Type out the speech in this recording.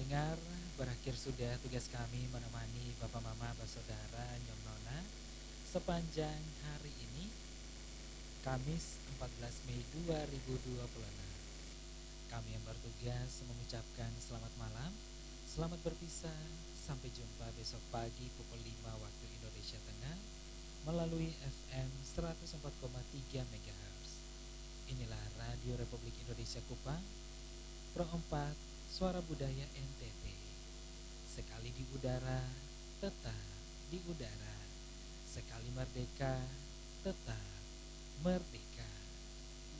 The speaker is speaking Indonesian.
pendengar, berakhir sudah tugas kami menemani Bapak Mama, Saudara, Nyom Nona sepanjang hari ini, Kamis 14 Mei 2026. Kami yang bertugas mengucapkan selamat malam, selamat berpisah, sampai jumpa besok pagi pukul 5 waktu Indonesia Tengah melalui FM 104,3 MHz. Inilah Radio Republik Indonesia Kupang, Pro 4, Suara Budaya NTT. Sekali di udara, tetap di udara. Sekali merdeka, tetap merdeka.